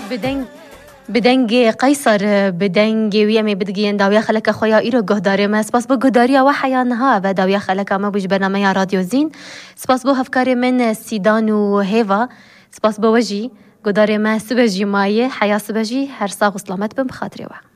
بدنگ قیصر بدنگ ویامی بدگین داویا خلک خویا ایرو گهداری ما سپاس بو گهداریا و حیانها و داویا خلک ما بوج برنامه رادیو زین سپاس بو هفکاری من سیدان و هیوا سپاس بو وجی گهداری ما سبجی مایه حیا سبجی هر ساق و سلامت بم بخاطری و